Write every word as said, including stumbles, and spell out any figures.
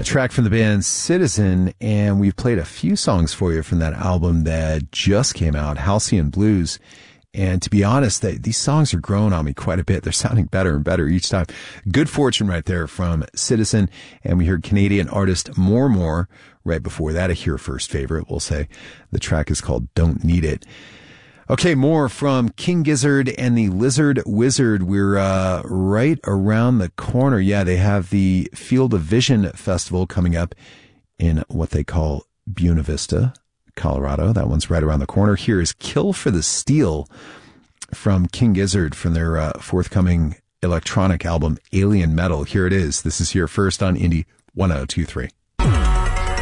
A track from the band Citizen, and we've played a few songs for you from that album that just came out, Halcyon Blues. And to be honest, they, these songs are growing on me quite a bit. They're sounding better and better each time. Good Fortune right there from Citizen. And we heard Canadian artist More More right before that, a Here First favorite, we'll say. The track is called Don't Need It. Okay, more from King Gizzard and the Lizard Wizard. We're uh, right around the corner. Yeah, they have the Field of Vision Festival coming up in what they call Buena Vista, Colorado. That one's right around the corner. Here is Kill for the Steel from King Gizzard from their uh, forthcoming electronic album, Alien Metal. Here it is. This is Here First on Indie one oh two three.